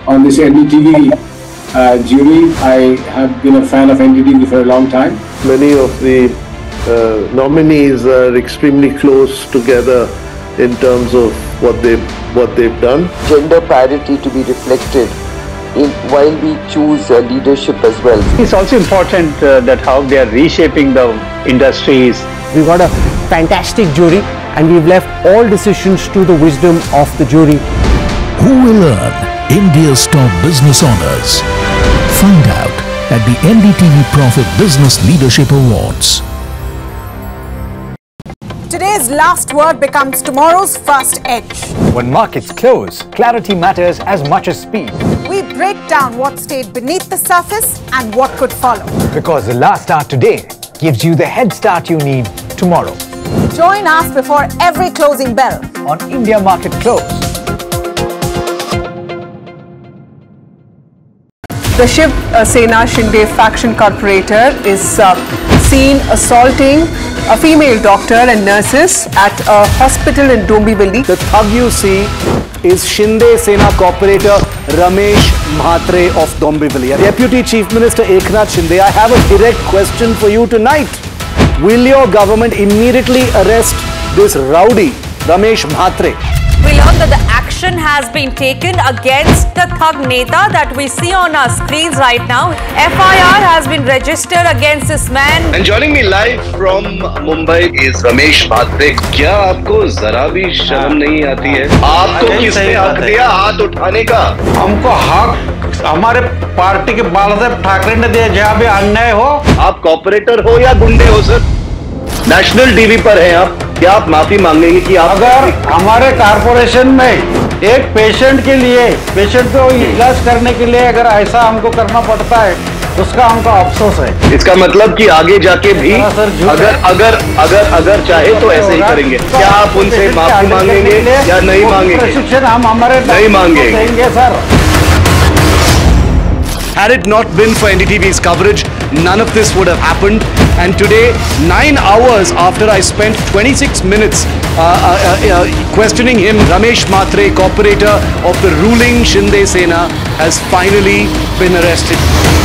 on this NDTV jury. I have been a fan of NDTV for a long time. Many of the nominees are extremely close together in terms of what they've done. Gender parity to be reflected while we choose leadership as well. It's also important that how they are reshaping the industries. We've got a fantastic jury and we've left all decisions to the wisdom of the jury. Who will earn India's top business honors? Find out at the NDTV Profit Business Leadership Awards. Today's last word becomes tomorrow's first edge. When markets close, clarity matters as much as speed. We break down what stayed beneath the surface and what could follow. Because the last start today gives you the head start you need tomorrow. Join us before every closing bell on India Market Close. The Shiv Sena Shinde faction corporator is seen assaulting a female doctor and nurses at a hospital in Dombivli. The thug you see is Shinde Sena corporator Ramesh Mhatre of Dombivli. Deputy Chief Minister Eknath Shinde, I have a direct question for you tonight. Will your government immediately arrest this rowdy Ramesh Mhatre? We learned that the action has been taken against the thug neta that we see on our screens right now. FIR has been registered against this man. And joining me live from Mumbai is Ramesh Mhatre. क्या आपको जरा भी शर्म नहीं आती है? आपको किसने हक दिया हाथ उठाने का? हमको हक हमारे पार्टी के बालासाहेब ठाकरे ने दिया जहाँ भी अन्याय हो। आप कॉर्पोरेटर हो या गुंडे हो सर? नेशनल टीवी पर हैं आप। क्या आप माफी मांगेंगे कि आप अगर हमारे कारपोरेशन में एक पेशेंट के लिए पेशेंट को इलाज करने के लिए अगर ऐसा हमको करना पड़ता है उसका हमको अफसोस है। इसका मतलब कि आगे जाके भी अगर चाहे तो ऐसे ही करेंगे। क्या आप उनसे माफी मांगेंगे या नहीं मांगेंगे? प्रशिक्षण हम हमारे नहीं मांगेंगे sir. Had it not been for NDTV's coverage, none of this would have happened. And today, 9 hours after I spent 26 minutes questioning him, Ramesh Mhatre, corporator of the ruling Shinde Sena, has finally been arrested.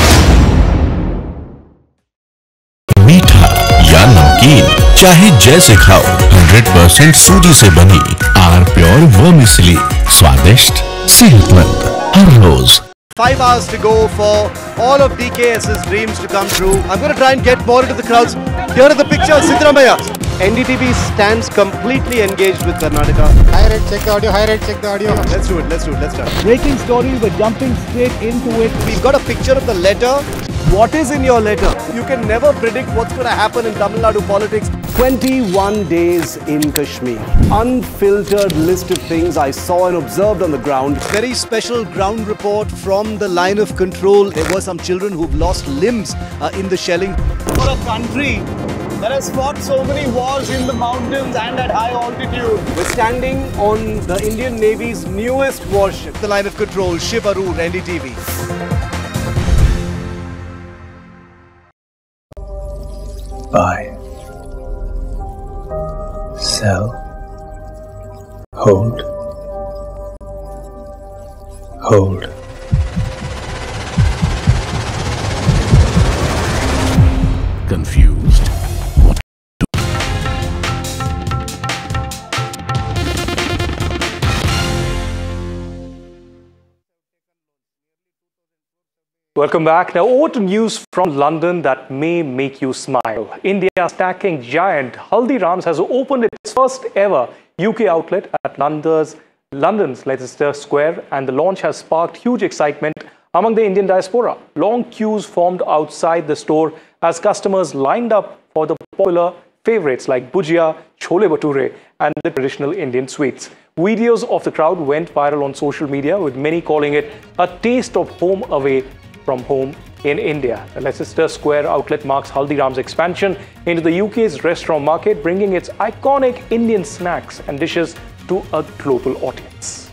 मीठा या नमकीन, चाहे जैसे खाओ, 100% सूजी से बनी are pure vermicelli, स्वादिष्ट, सेहतमंद, हर रोज। 5 hours to go for all of DKS's dreams to come true. I'm going to try and get more into the crowds. Here are the pictures, Siddaramaiah. NDTV stands completely engaged with Karnataka. High rate, check the audio. High rate, check the audio. Let's do it. Let's start. Breaking story, we're jumping straight into it. We've got a picture of the letter. What is in your letter? You can never predict what's going to happen in Tamil Nadu politics. 21 days in Kashmir. Unfiltered list of things I saw and observed on the ground. Very special ground report from the line of control. There were some children who've lost limbs in the shelling. For a country that has fought so many wars in the mountains and at high altitude. We're standing on the Indian Navy's newest warship. The line of control, Shiv Arur, NDTV. Buy, sell, hold. Confused? What to do? Welcome back. Now over to news from London that may make you smile. India's snacking giant Haldiram's has opened its first ever UK outlet at London's Leicester Square, and the launch has sparked huge excitement among the Indian diaspora. Long queues formed outside the store as customers lined up for the popular favorites like bhujia, chole bhature and the traditional Indian sweets. Videos of the crowd went viral on social media, with many calling it a taste of home away from home in India. The Leicester Square outlet marks Haldiram's expansion into the UK's restaurant market, bringing its iconic Indian snacks and dishes to a global audience.